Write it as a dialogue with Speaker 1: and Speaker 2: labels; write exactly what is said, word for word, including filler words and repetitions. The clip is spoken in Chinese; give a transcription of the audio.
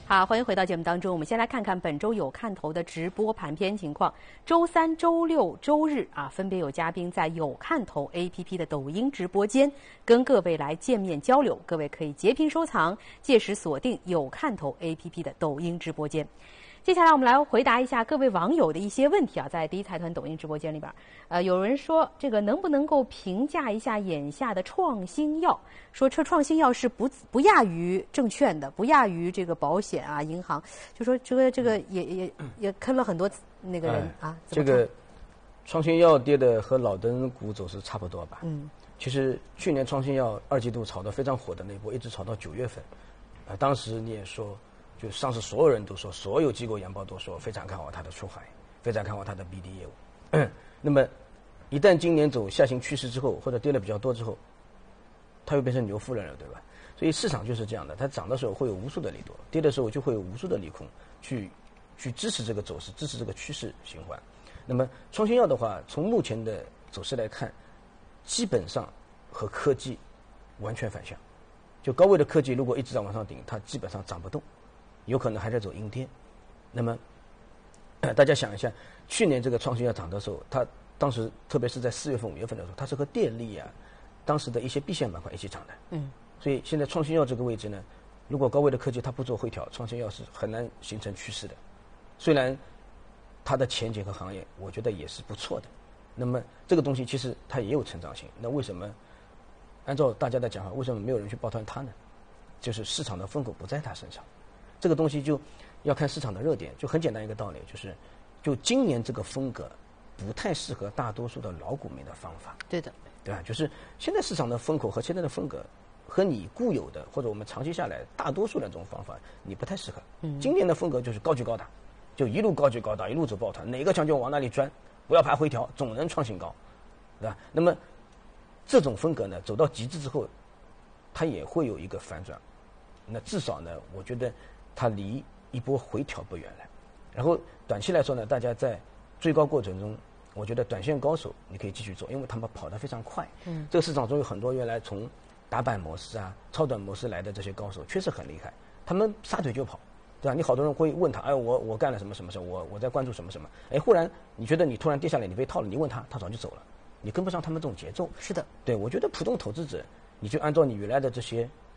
Speaker 1: 好，欢迎回到节目当中。我们先来看看本周有看头的直播盘片情况。周三、周六、周日啊，分别有嘉宾在有看头 A P P 的抖音直播间跟各位来见面交流，各位可以截屏收藏，届时锁定有看头 A P P 的抖音直播间。接下来我们来回答一下各位网友的一些问题啊，在第一财团抖音直播间里边，呃，有人说这个能不能够评价一下眼下的创新药？说这创新药是不不亚于证券的，不亚于这个保险啊、银行，就说这个这个也也也坑了很多那个人、哎、啊。
Speaker 2: 这个创新药跌的和老灯股走势差不多吧？嗯，其实去年创新药二季度炒得非常火的那波，一直炒到九月份，啊、呃，当时你也说。就上市所有人都说，所有机构研报都说非常看好它的出海，非常看好它的 B D 业务。那么，一旦今年走下行趋势之后，或者跌的比较多之后，它又变成牛夫人了，对吧？所以市场就是这样的，它涨的时候会有无数的利多，跌的时候就会有无数的利空，去去支持这个走势，支持这个趋势循环。那么创新药的话，从目前的走势来看，基本上和科技完全反向。就高位的科技如果一直在往上顶，它基本上涨不动。有可能还在走阴跌，那么大家想一下，去年这个创新药涨的时候，它当时特别是在四月份、五月份的时候，它是和电力啊，当时的一些避险板块一起涨的。嗯，所以现在创新药这个位置呢，如果高位的科技它不做回调，创新药是很难形成趋势的。虽然它的前景和行业，我觉得也是不错的。那么这个东西其实它也有成长性，那为什么按照大家的讲法，为什么没有人去抱团它呢？就是市场的风口不在它身上。这个东西就要看市场的热点，就很简单一个道理，就是就今年这个风格不太适合大多数的老股民的方法。
Speaker 1: 对的，
Speaker 2: 对吧？就是现在市场的风口和现在的风格和你固有的或者我们长期下来大多数的这种方法你不太适合。嗯，今年的风格就是高举高打，就一路高举高打，一路走抱团，哪个强就往哪里钻，不要怕回调，总能创新高，对吧？那么这种风格呢，走到极致之后，它也会有一个反转。那至少呢，我觉得它离一波回调不远了。然后短期来说呢，大家在追高过程中，我觉得短线高手你可以继续做，因为他们跑得非常快。嗯，这个市场中有很多原来从打板模式啊、超短模式来的这些高手，确实很厉害，他们撒腿就跑，对吧？你好多人会问他，哎，我我干了什么什么事，我我在关注什么什么，哎，忽然你觉得你突然跌下来，你被套了，你问他，他早就走了，你跟不上他们这种节奏。
Speaker 1: 是的，
Speaker 2: 对，我觉得普通投资者，你就按照你原来的这些